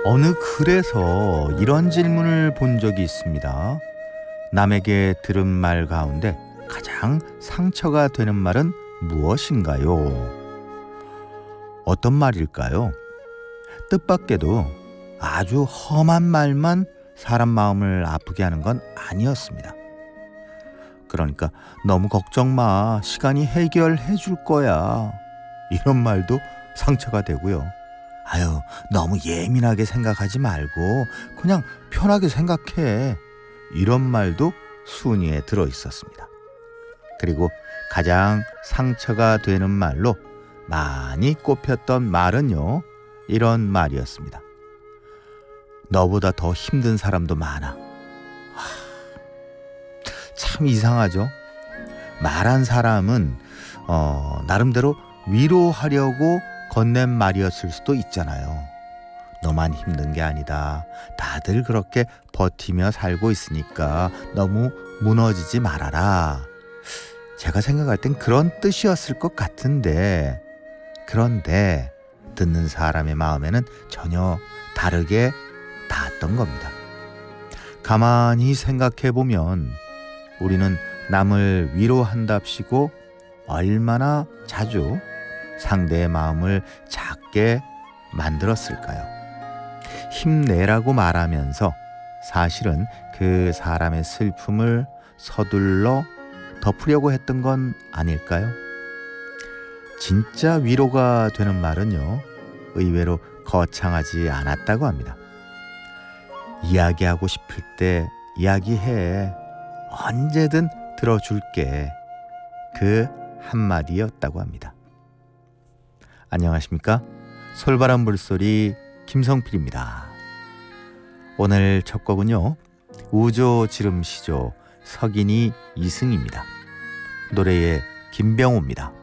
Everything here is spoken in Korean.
어느 글에서 이런 질문을 본 적이 있습니다. 남에게 들은 말 가운데 가장 상처가 되는 말은 무엇인가요? 어떤 말일까요? 뜻밖에도 아주 험한 말만 사람 마음을 아프게 하는 건 아니었습니다. 그러니까 너무 걱정 마. 시간이 해결해 줄 거야. 이런 말도 상처가 되고요. 아유, 너무 예민하게 생각하지 말고 그냥 편하게 생각해. 이런 말도 순위에 들어 있었습니다. 그리고 가장 상처가 되는 말로 많이 꼽혔던 말은요, 이런 말이었습니다. 너보다 더 힘든 사람도 많아. 참 이상하죠? 말한 사람은 나름대로 위로하려고 건넨 말이었을 수도 있잖아요. 너만 힘든 게 아니다. 다들 그렇게 버티며 살고 있으니까 너무 무너지지 말아라. 제가 생각할 땐 그런 뜻이었을 것 같은데, 그런데 듣는 사람의 마음에는 전혀 다르게 닿았던 겁니다. 가만히 생각해보면 우리는 남을 위로한답시고 얼마나 자주 상대의 마음을 작게 만들었을까요? 힘내라고 말하면서 사실은 그 사람의 슬픔을 서둘러 덮으려고 했던 건 아닐까요? 진짜 위로가 되는 말은요, 의외로 거창하지 않았다고 합니다. 이야기하고 싶을 때 이야기해. 언제든 들어줄게. 그 한마디였다고 합니다. 안녕하십니까? 솔바람 불소리 김성필입니다. 오늘 첫 곡은요, 우조 지름시조 석인이 이승입니다. 노래의 김병호입니다.